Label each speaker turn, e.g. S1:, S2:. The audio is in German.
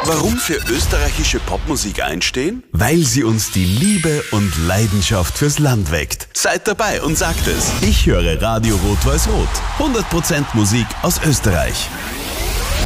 S1: Warum für österreichische Popmusik einstehen?
S2: Weil sie uns die Liebe und Leidenschaft fürs Land weckt.
S1: Seid dabei und sagt es.
S2: Ich höre Radio Rot-Weiß-Rot. 100% Musik aus Österreich.